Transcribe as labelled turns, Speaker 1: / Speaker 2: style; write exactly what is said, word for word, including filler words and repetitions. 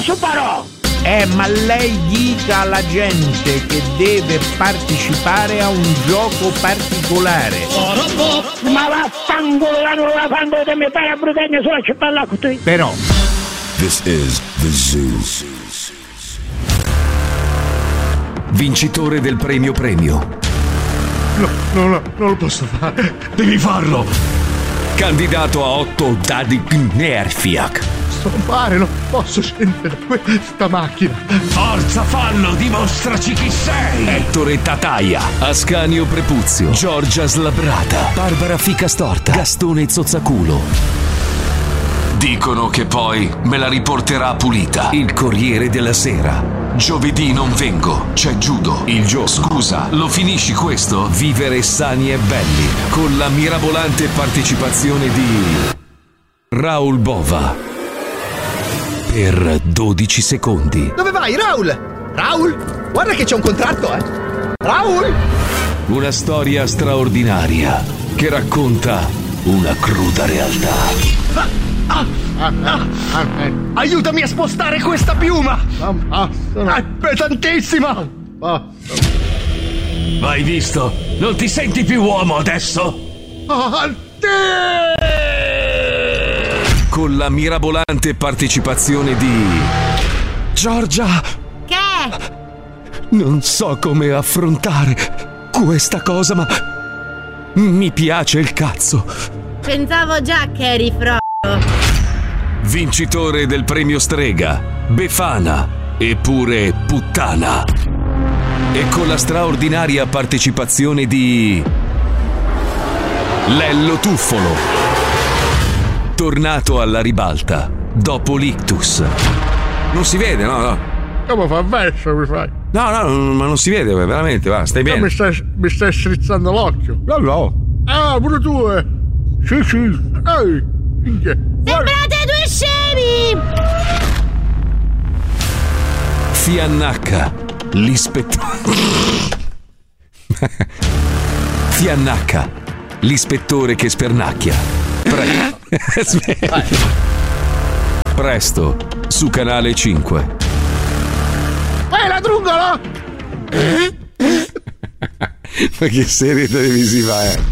Speaker 1: superò!
Speaker 2: Eh, ma lei dica alla gente che deve partecipare a un gioco particolare.
Speaker 1: Ma vaffanculo, non la fanno di me fare a Brutegna sulla cippella con te.
Speaker 2: Però
Speaker 3: This is the Zoo.
Speaker 4: Vincitore del premio premio.
Speaker 5: No, no, no, non lo posso fare. Devi farlo.
Speaker 4: Candidato a otto dadi Gnerfiak.
Speaker 5: Pare, non posso scendere da questa macchina.
Speaker 4: Forza, fallo, dimostraci chi sei. Ettore Tataia, Ascanio Prepuzio, Giorgia Slabrata, Barbara Ficastorta, Gastone Zozzaculo. Dicono che poi me la riporterà pulita. Il Corriere della Sera. Giovedì non vengo, c'è judo. Il gioco. Scusa, lo finisci questo? Vivere sani e belli, con la mirabolante partecipazione di Raul Bova. Per dodici secondi.
Speaker 6: Dove vai, Raul? Raul? Guarda che c'è un contratto, eh. Raul?
Speaker 4: Una storia straordinaria che racconta una cruda realtà.
Speaker 5: Ah, ah, ah, ah, ah, aiutami a spostare questa piuma! Ah, è pesantissima!
Speaker 4: Hai visto? Non ti senti più uomo adesso?
Speaker 5: Ah,
Speaker 4: Con la mirabolante partecipazione di Giorgia.
Speaker 7: Che?
Speaker 4: Non so come affrontare questa cosa, ma mi piace il cazzo.
Speaker 7: Pensavo già che eri fro.
Speaker 4: Vincitore del premio Strega, Befana, eppure puttana. E con la straordinaria partecipazione di Lello Tuffolo. Tornato alla ribalta dopo l'ictus. Non si vede, no, no.
Speaker 5: Come fa verso mi fai?
Speaker 4: No, no, ma non si vede, veramente, va, stai bene.
Speaker 5: Mi stai, mi stai strizzando l'occhio.
Speaker 4: No, no.
Speaker 5: Ah, pure tu, eh. Sì, sì. Ehi, minchia.
Speaker 7: Sembrate due scemi!
Speaker 4: Fiannacca, l'ispettore. Fiannacca, l'ispettore che spernacchia. Pre- Presto, su Canale cinque.
Speaker 5: Ehi, la drungola!
Speaker 4: Ma che serie televisiva è?